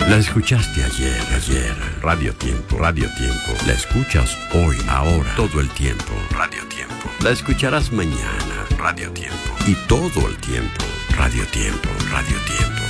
La escuchaste ayer, Radio Tiempo, Radio Tiempo. La escuchas hoy, ahora, todo el tiempo, Radio Tiempo. La escucharás mañana, Radio Tiempo. Y todo el tiempo, Radio Tiempo, Radio Tiempo.